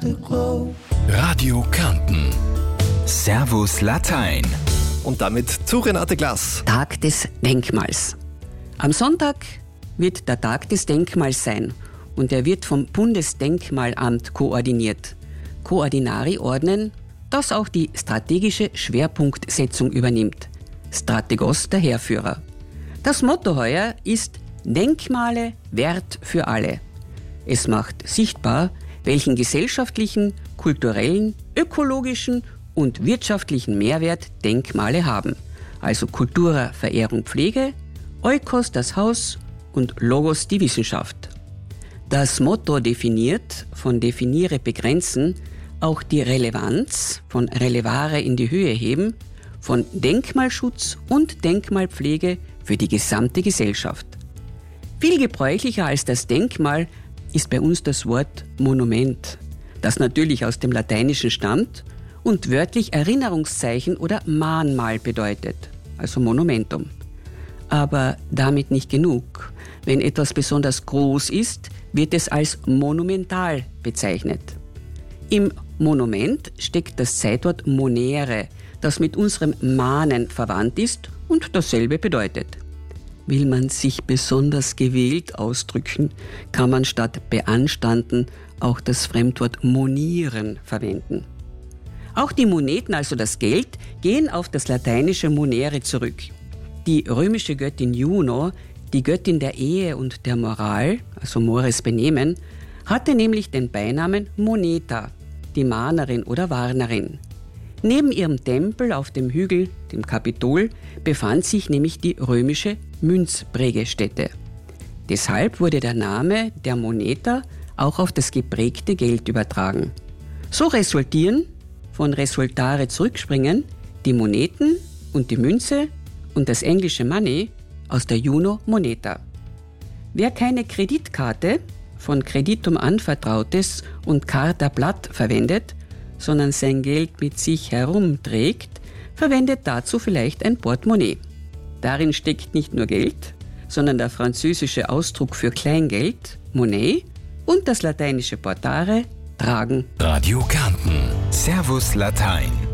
the globe. Radio Kärnten. Servus Latein. Und damit zu Renate Glas. Tag des Denkmals. Am Sonntag wird der Tag des Denkmals sein und er wird vom Bundesdenkmalamt koordiniert. Koordinari ordnen, das auch die strategische Schwerpunktsetzung übernimmt. Strategos der Heerführer. Das Motto heuer ist Denkmale Wert für alle. Es macht sichtbar, welchen gesellschaftlichen, kulturellen, ökologischen und wirtschaftlichen Mehrwert Denkmale haben. Also Kultura Verehrung Pflege, Oikos das Haus und Logos die Wissenschaft. Das Motto definiert, von definiere begrenzen, auch die Relevanz, von relevare in die Höhe heben, von Denkmalschutz und Denkmalpflege für die gesamte Gesellschaft. Viel gebräuchlicher als das Denkmal ist bei uns das Wort Monument, das natürlich aus dem Lateinischen stammt und wörtlich Erinnerungszeichen oder Mahnmal bedeutet, also Monumentum. Aber damit nicht genug. Wenn etwas besonders groß ist, wird es als monumental bezeichnet. Im Monument steckt das Zeitwort monere, das mit unserem Mahnen verwandt ist und dasselbe bedeutet. Will man sich besonders gewählt ausdrücken, kann man statt beanstanden auch das Fremdwort monieren verwenden. Auch die Moneten, also das Geld, gehen auf das lateinische monere zurück. Die römische Göttin Juno, die Göttin der Ehe und der Moral, also mores Benehmen, hatte nämlich den Beinamen Moneta, die Mahnerin oder Warnerin. Neben ihrem Tempel auf dem Hügel, dem Kapitol, befand sich nämlich die römische Münzprägestätte. Deshalb wurde der Name der Moneta auch auf das geprägte Geld übertragen. So resultieren, von resultare zurückspringen, die Moneten und die Münze und das englische Money aus der Juno Moneta. Wer keine Kreditkarte, von Kreditum anvertrautes und Carta Blatt verwendet, sondern sein Geld mit sich herumträgt, verwendet dazu vielleicht ein Portemonnaie. Darin steckt nicht nur Geld, sondern der französische Ausdruck für Kleingeld, Monnaie, und das lateinische Portare, tragen. Radio Kärnten. Servus Latein.